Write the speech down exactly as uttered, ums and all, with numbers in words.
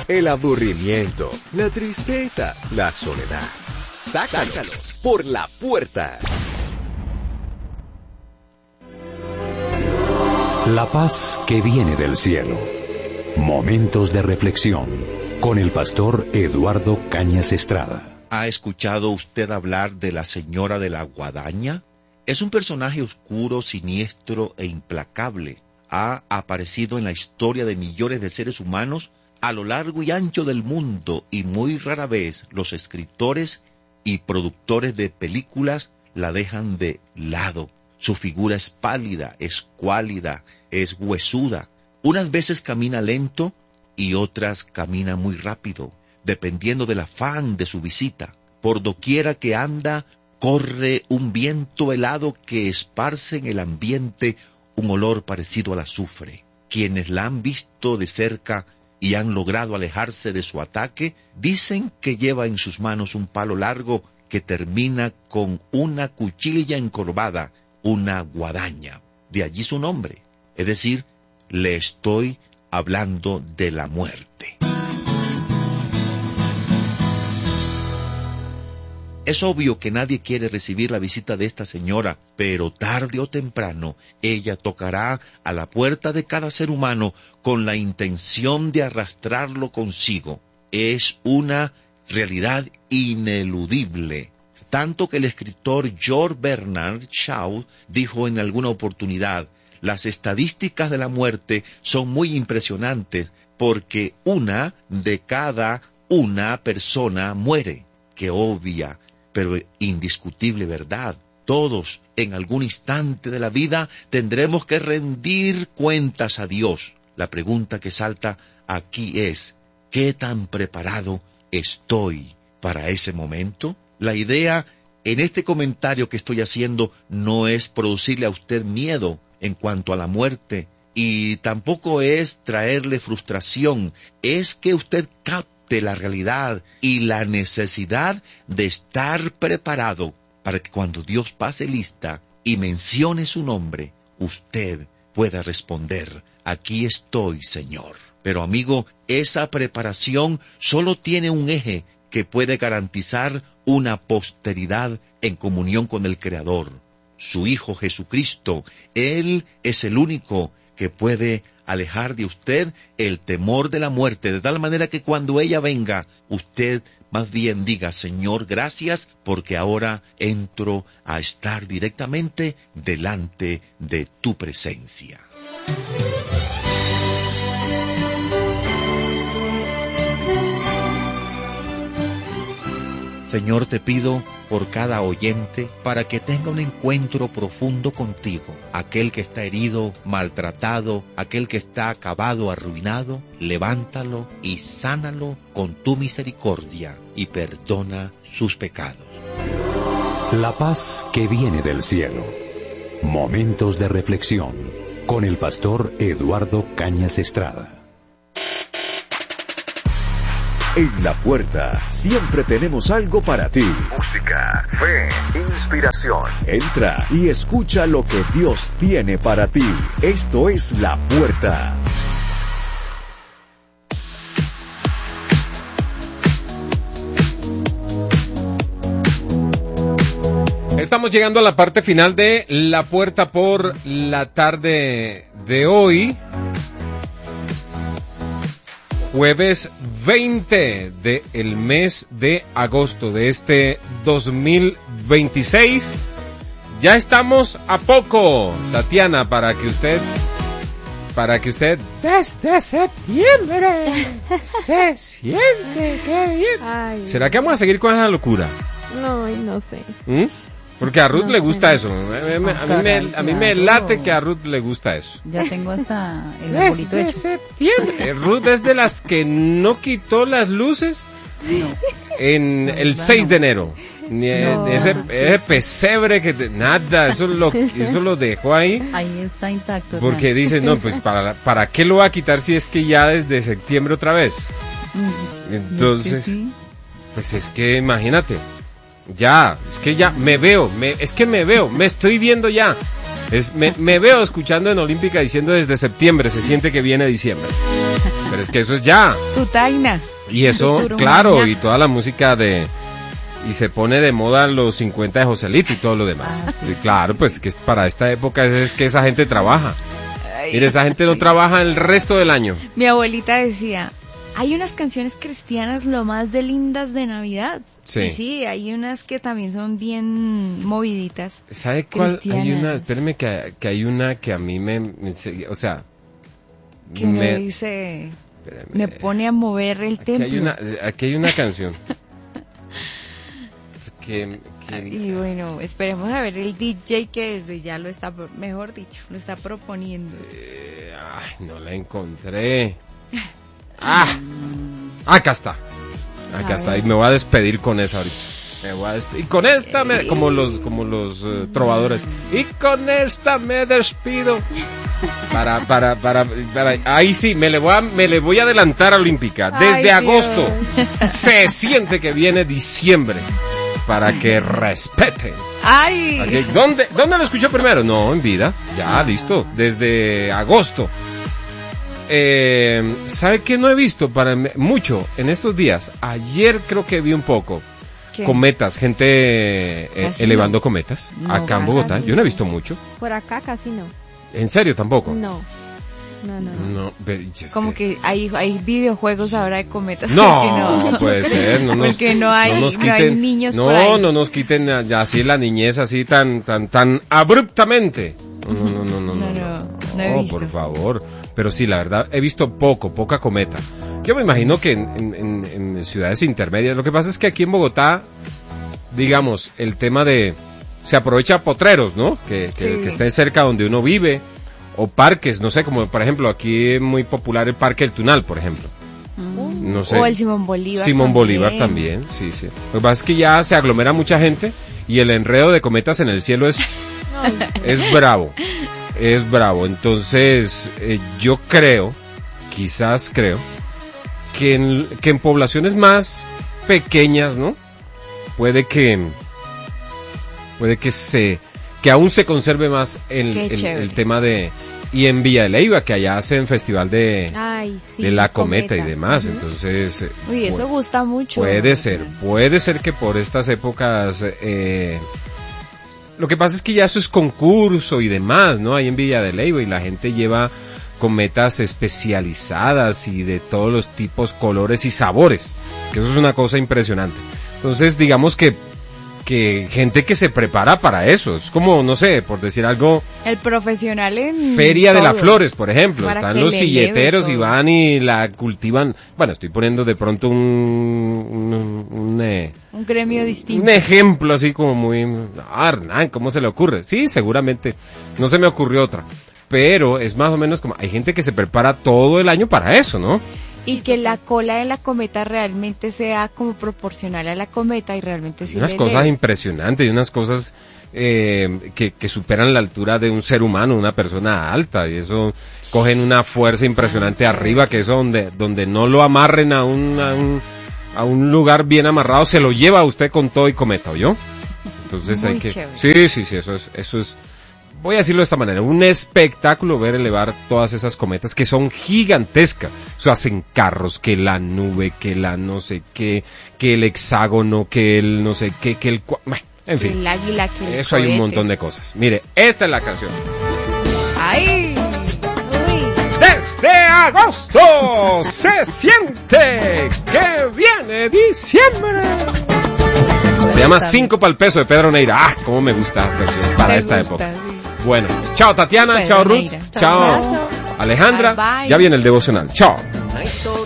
el aburrimiento, la tristeza, la soledad. Sácalos por la puerta. La paz que viene del cielo. Momentos de reflexión con el pastor Eduardo Cañas Estrada. ¿Ha escuchado usted hablar de la señora de la guadaña? Es un personaje oscuro, siniestro e implacable. Ha aparecido en la historia de millones de seres humanos a lo largo y ancho del mundo, y muy rara vez los escritores y productores de películas la dejan de lado. Su figura es pálida, escuálida, es huesuda. Unas veces camina lento y otras camina muy rápido, dependiendo del afán de su visita. Por doquiera que anda, corre un viento helado que esparce en el ambiente un olor parecido al azufre. Quienes la han visto de cerca y han logrado alejarse de su ataque, dicen que lleva en sus manos un palo largo que termina con una cuchilla encorvada, una guadaña. De allí su nombre. Es decir, le estoy hablando de la muerte. Es obvio que nadie quiere recibir la visita de esta señora, pero tarde o temprano ella tocará a la puerta de cada ser humano con la intención de arrastrarlo consigo. Es una realidad ineludible. Tanto que el escritor George Bernard Shaw dijo en alguna oportunidad: las estadísticas de la muerte son muy impresionantes porque una de cada una persona muere. Qué obvia, pero indiscutible verdad. Todos, en algún instante de la vida, tendremos que rendir cuentas a Dios. La pregunta que salta aquí es: ¿qué tan preparado estoy para ese momento? La idea en este comentario que estoy haciendo no es producirle a usted miedo en cuanto a la muerte, y tampoco es traerle frustración. Es que usted capte la realidad y la necesidad de estar preparado para que cuando Dios pase lista y mencione su nombre, usted pueda responder: aquí estoy, Señor. Pero amigo, esa preparación solo tiene un eje que puede garantizar una posteridad en comunión con el Creador, su Hijo Jesucristo. Él es el único que puede alejar de usted el temor de la muerte, de tal manera que cuando ella venga, usted más bien diga: Señor, gracias, porque ahora entro a estar directamente delante de tu presencia. Señor, te pido por cada oyente para que tenga un encuentro profundo contigo. Aquel que está herido, maltratado, aquel que está acabado, arruinado, levántalo y sánalo con tu misericordia y perdona sus pecados. La paz que viene del cielo. Momentos de reflexión con el pastor Eduardo Cañas Estrada. En la puerta siempre tenemos algo para ti. Música, fe, inspiración. Entra y escucha lo que Dios tiene para ti. Esto es La Puerta. Estamos llegando a la parte final de La Puerta por la tarde de hoy. Jueves veinte del mes de agosto de este dos mil veintiséis. Ya estamos a poco, Tatiana, para que usted, para que usted desde septiembre se siente que bien. Ay, ¿Será que vamos a seguir con esa locura? no, ay, no sé. ¿Mm? Porque a Ruth No le sé. gusta eso. A mí, a mí me, a mí me late que a Ruth le gusta eso. Ya tengo hasta el arbolito Desde hecho. septiembre. Eh, Ruth es de las que no quitó las luces en No, el claro. seis de enero. Ni No. ese, ese pesebre que te- nada, eso lo, eso lo dejó ahí. Ahí está intacto. Porque dice, no, pues para, para qué lo va a quitar si es que ya desde septiembre otra vez. Mm, Entonces, es que sí. pues es que imagínate. Ya, es que ya me veo, me, es que me veo, me estoy viendo ya. Es, me, me veo escuchando en Olímpica diciendo desde septiembre, se siente que viene diciembre. Pero es que eso es ya. Tu taina. Y eso, Futuro claro, mañana. y toda la música de... Y se pone de moda los cincuenta de Joselito y todo lo demás. Ah, sí. Y claro, pues que es- para esta época es, es que esa gente trabaja. Ay, Mire, esa gente no sí. trabaja el resto del año. Mi abuelita decía, hay unas canciones cristianas lo más de lindas de Navidad. Sí. Y sí, hay unas que también son bien moviditas. ¿Sabe cuál? Hay Cristianas. una, espéreme que, que hay una que a mí me, me se- o sea, Que me, dice, espéreme. me pone a mover el Aquí templo. hay una, aquí hay una canción. que, que- Y bueno, esperemos a ver el D J que desde ya lo está, pro- mejor dicho, lo está proponiendo. eh, ay, no la encontré. Ah, acá está. Acá A está. ver. Y me voy a despedir con esa ahorita. Me voy a despedir. Y con esta me, como los, como los eh, trovadores. Y con esta me despido. Para, para, para, para, ahí sí, me le voy a, me le voy a adelantar a Olímpica. Desde Ay, agosto Dios. se siente que viene diciembre. Para que respeten. ¡Ay! Aquí- ¿Dónde, ¿Dónde lo escuchó primero? No, en vida. Ya, listo. Desde agosto. Eh, ¿Sabe qué no he visto para me- mucho en estos días? Ayer creo que vi un poco. ¿Qué? Cometas, gente eh, Casi elevando no. cometas. No, acá en casi Bogotá. no. Yo no he visto mucho. Por acá casi no. ¿En serio tampoco? No. No, no. no. No, pero yo Como sé. que hay, hay videojuegos ahora de cometas. No, porque puede ser, no nos, Porque no hay- nos no hay quiten, niños no, por ahí. no nos quiten ya así la niñez así tan, tan, tan abruptamente. No, no, no, no, no, No, no, no, no he no, visto. por favor. Pero sí, la verdad, he visto poco, poca cometa. Yo me imagino que en, en, en- en ciudades intermedias, lo que pasa es que aquí en Bogotá, digamos, el tema de, se aprovecha potreros, ¿no? Que, que, Sí. que estén cerca donde uno vive, o parques, no sé, como por ejemplo, aquí es muy popular el Parque El Tunal, por ejemplo. Mm. No sé. O el Simón Bolívar. Simón también. Bolívar también, sí, sí. Lo que pasa es que ya se aglomera mucha gente y el enredo de cometas en el cielo es, es bravo, es bravo. Entonces, eh, yo creo, quizás creo, que en, que en poblaciones más pequeñas, ¿no? Puede que, puede que se, que aún se conserve más el, Qué el, chévere. el tema de, y en Villa de Leyva, que allá hacen festival de, Ay, sí. de la cometa y cometas. demás, Ujú. entonces eh, Uy, eso bueno, gusta mucho. puede ser, puede ser que por estas épocas eh, lo que pasa es que ya eso es concurso y demás, ¿no? Ahí en Villa de Leyva y la gente lleva cometas especializadas y de todos los tipos, colores y sabores, que eso es una cosa impresionante. Entonces, digamos que que gente que se prepara para eso, es como, no sé, por decir algo, El profesional en Feria de las todo. Flores, por ejemplo. Para Están que los le silleteros lleve y todo. van y la cultivan. Bueno, estoy poniendo de pronto un, un, un, eh, Un gremio distinto. un ejemplo así como muy... Ah, Hernán, ¿cómo se le ocurre? Sí, seguramente. No se me ocurrió otra. Pero es más o menos como... Hay gente que se prepara todo el año para eso, ¿no? Y que la cola de la cometa realmente sea como proporcional a la cometa y realmente sí Y unas le cosas eleve. impresionantes y unas cosas eh, que, que superan la altura de un ser humano, una persona alta, y eso cogen una fuerza impresionante Ah, arriba, que eso donde, donde no lo amarren a un, a un, a un lugar bien amarrado, se lo lleva a usted con todo y cometa, ¿oyó? Entonces Muy hay que... chévere. Sí, sí, sí, eso es, eso es, voy a decirlo de esta manera, un espectáculo ver elevar todas esas cometas que son gigantescas. O sea, hacen carros, que la nube, que la no sé qué, que el hexágono, que el no sé qué, que el... cua- bueno, en fin, El águila que el eso hay un cohete. montón de cosas. Mire, esta es la canción. ¡Ay! Uy. Desde agosto se siente que viene diciembre. Se llama Cinco pa'l peso de Pedro Neira. Ah, cómo me gusta esta canción para Me esta gusta, época. sí. Bueno, chao Tatiana, Pedro chao Ruth, Neira. chao Abrazo. Alejandra. Bye, bye. Ya viene el devocional. Chao.